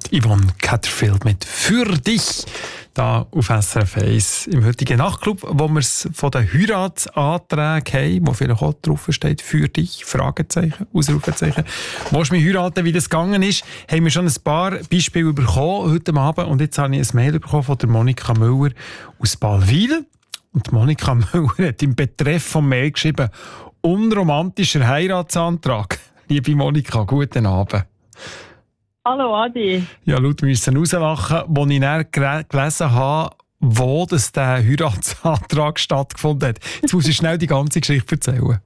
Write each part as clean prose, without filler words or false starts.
Yvonne Catterfield mit «Für dich» da auf SRF 1 im heutigen Nachtclub, wo wir es von den Heiratsanträgen haben, wo vielleicht auch drauf steht «Für dich», Fragezeichen, Ausrufezeichen. Willst du mich heiraten, wie das gegangen ist? Haben wir schon ein paar Beispiele bekommen heute Abend und jetzt habe ich ein Mail bekommen von der Monika Müller aus Ballwil. Und Monika Müller hat im Betreff vom Mail geschrieben «Unromantischer Heiratsantrag». Liebe Monika, guten Abend. Hallo Adi. Ja, laut müssen rauslachen, als ich dann gelesen habe, wo das der Heiratsantrag stattgefunden hat. Jetzt muss ich schnell die ganze Geschichte erzählen.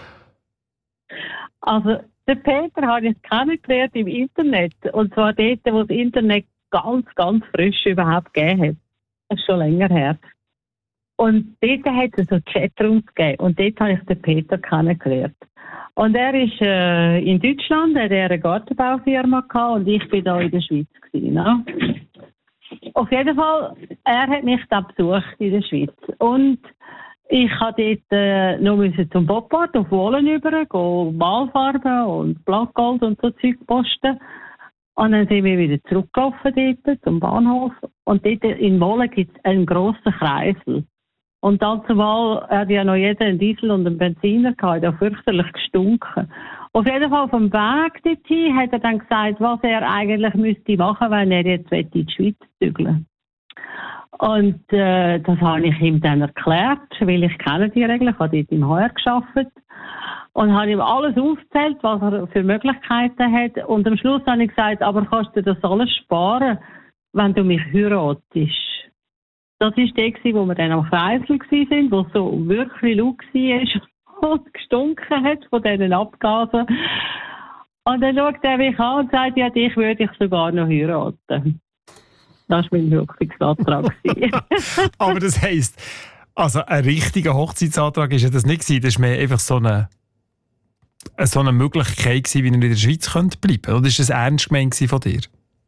Also, den Peter habe ich kennengelernt im Internet. Und zwar dort, wo das Internet ganz, ganz frisch überhaupt gegeben hat. Das ist schon länger her. Und dort hat es so Chatrooms gegeben. Und dort habe ich den Peter kennengelernt. Und er ist in Deutschland, hat er eine Gartenbaufirma gehabt und ich bin da in der Schweiz gewesen, ne? Auf jeden Fall, er hat mich da besucht in der Schweiz. Und ich musste dort noch zum Boppard auf Wohlen über, Malfarben und Blattgold und so Zeug posten. Und dann sind wir wieder zurückgelaufen dort zum Bahnhof. Und dort in Wohlen gibt es einen grossen Kreisel. Und dazumal hat ja noch jeder einen Diesel und einen Benziner gehabt, der fürchterlich gestunken. Auf jeden Fall vom Weg dorthin hat er dann gesagt, was er eigentlich müsste machen, wenn er jetzt in die Schweiz zügeln. Und das habe ich ihm dann erklärt, weil ich kenne die Regeln, ich habe dort im HR gearbeitet. Und habe ihm alles aufgezählt, was er für Möglichkeiten hat. Und am Schluss habe ich gesagt, aber kannst du das alles sparen, wenn du mich heiratest? Das war der, wo wir dann am Kreisel waren, wo so wirklich laut war und gestunken hat von diesen Abgasen. Und dann schaut er mich an und sagt, ja, dich würde ich sogar noch heiraten. Das war mein Wirkungsantrag. Aber das heisst, also ein richtiger Hochzeitsantrag war ja das nicht gewesen. Das war mehr einfach so eine Möglichkeit gewesen, wie er in der Schweiz bleiben könnte. Oder war das ernst gemeint von dir?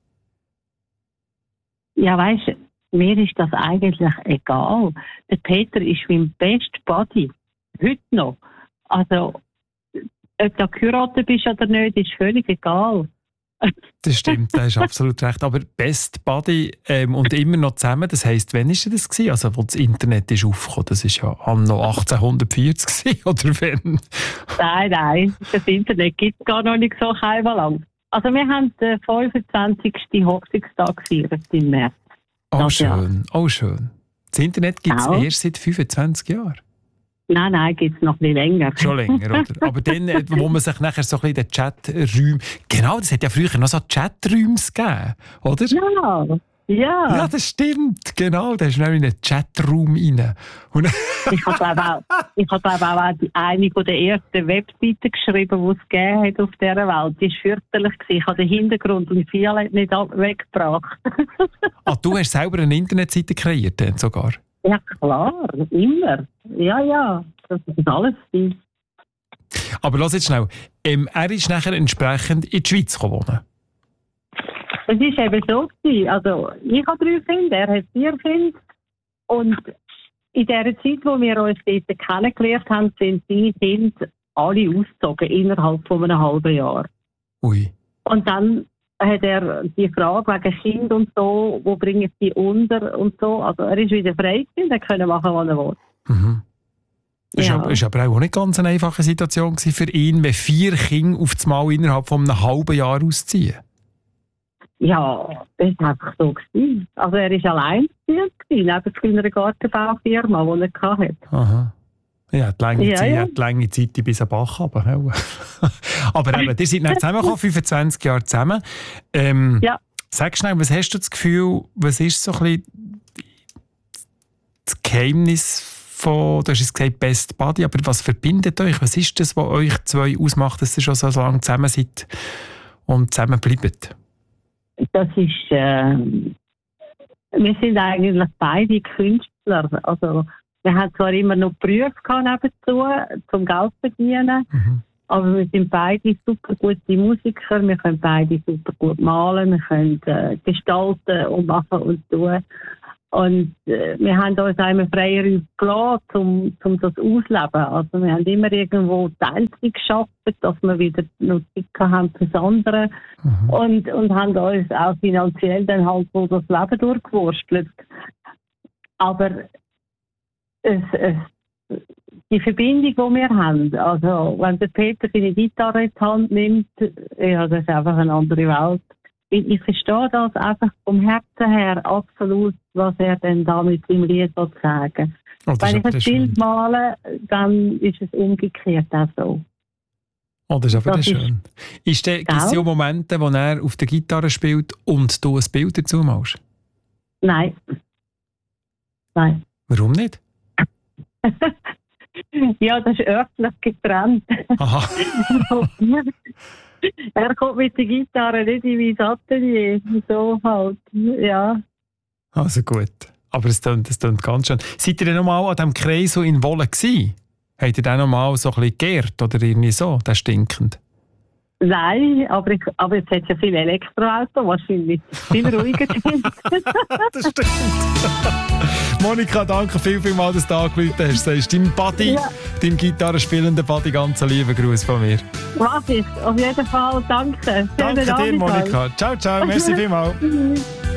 Ja, weisst du, mir ist das eigentlich egal. Der Peter ist mein best Buddy. Heute noch. Also, ob du geheiratet bist oder nicht, ist völlig egal. Das stimmt, da hast absolut recht. Aber Best Buddy und immer noch zusammen, das heisst, wann war das gewesen? Also, wo das Internet ist aufgekommen? Das war ja anno 1840 oder wann? Nein, das Internet gibt es gar noch nicht so lang. Also, wir haben den 25. Hochzeitstag gefeiert im März. Oh schön, oh schön. Das Internet gibt es erst seit 25 Jahren. Nein, gibt es noch ein bisschen länger. Schon länger, oder? Aber dann, wo man sich nachher so ein bisschen in den Chaträumen... Genau, das hat ja früher noch so Chaträume gegeben, oder? Ja. Ja, das stimmt, genau. Da ist du in einen Chatraum rein. Ich habe auch eine der ersten Webseiten geschrieben, die es gegeben hat auf dieser Welt. Die war fürchterlich. Ich habe den Hintergrund und viel nicht weggebracht. Du hast selber eine Internetseite kreiert, dann sogar? Ja, klar, immer. Ja, das ist alles viel. Aber lass jetzt schnell. Er ist nachher entsprechend in die Schweiz wohnen. Es war eben so gewesen. Also, ich habe 3 Kinder, er hat 4 Kinder. Und in der Zeit, wo wir uns dort kennengelernt haben, sind seine Kinder alle ausgezogen, innerhalb von einem halben Jahr. Ui. Und dann hat er die Frage wegen Kind und so, wo bringen sie unter und so. Also, er ist wieder frei gewesen, er konnte machen, was er will. Mhm. Das war aber auch nicht ganz eine einfache Situation für ihn, wenn 4 Kinder auf einmal innerhalb von einem halben Jahr ausziehen. Ja, das war einfach so gewesen. Also er war allein neben seiner Gartenbaufirma, die er hatte. Aha. Ja, die lange Zeit bis am Bach runter. Aber eben, ihr seid dann zusammengekommen, 25 Jahre zusammen. Ja. Sag schnell, was hast du das Gefühl, was ist so ein bisschen das Geheimnis von, du hast es gesagt, Best Buddy, aber was verbindet euch? Was ist das, was euch zwei ausmacht, dass ihr schon so lange zusammen seid und zusammen bleibt? Das ist, wir sind eigentlich beide Künstler. Also, wir haben zwar immer noch Berufe nebenzu, zum Geld zu verdienen, aber wir sind beide super gute Musiker, wir können beide super gut malen, wir können gestalten und machen und tun. Und wir haben uns einmal freie Räume gelassen, um das auszuleben. Also wir haben immer irgendwo Teilzeit geschafft, dass wir wieder noch Zeit haben fürs andere. Und haben uns auch finanziell dann halt so das Leben durchgewurstelt. Aber die Verbindung, die wir haben, also wenn der Peter seine Gitarre in die Hand nimmt, ja, das ist einfach eine andere Welt. Ich verstehe das einfach vom Herzen her absolut, was er denn da mit seinem Lied sagen. Wenn ich ein Bild male, dann ist es umgekehrt auch so. Oh, das ist aber schön. Gibt es ja Momente, wo er auf der Gitarre spielt und du ein Bild dazu machst? Nein. Nein. Warum nicht? Ja, das ist örtlich getrennt. Aha. Er kommt mit der Gitarre nicht in mein Atelier. So halt, ja. Also gut. Aber es klingt ganz schön. Seid ihr denn noch mal an diesem Kreis in Wolle gewesen? Habt ihr den noch mal so ein bisschen geehrt oder irgendwie so, der stinkend? Nein, aber jetzt hat es ja viele Elektroautos, wahrscheinlich viel ruhiger sind. Das stimmt. Monika, danke vielmals, dass du angerufen hast. Du sagst deinem Buddy, deinem Gitarrenspielenden Buddy, ganz einen lieben Gruß von mir. Mach ich, auf jeden Fall. Danke. Danke dir, Monika. Ciao, ciao. Merci vielmals.